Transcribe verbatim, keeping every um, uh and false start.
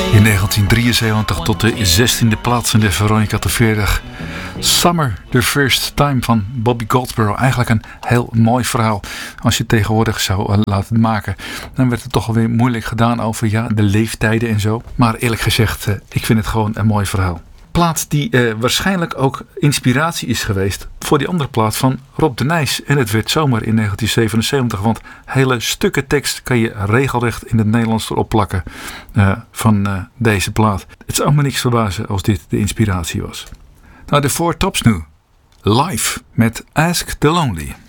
In negentien drieënzeventig tot de zestiende plaats in de Veronica Top veertig. Summer, the First Time van Bobby Goldsboro. Eigenlijk een heel mooi verhaal. Als je het tegenwoordig zou laten maken, dan werd het toch alweer moeilijk gedaan over ja, de leeftijden en zo. Maar eerlijk gezegd, ik vind het gewoon een mooi verhaal. Plaat die eh, waarschijnlijk ook inspiratie is geweest voor die andere plaat van Rob de Nijs. En het werd zomer in negentien zevenenzeventig, want hele stukken tekst kan je regelrecht in het Nederlands erop plakken uh, van uh, deze plaat. Het zou me niks verbazen als dit de inspiratie was. Nou, de Four Tops nu. Live met Ask the Lonely.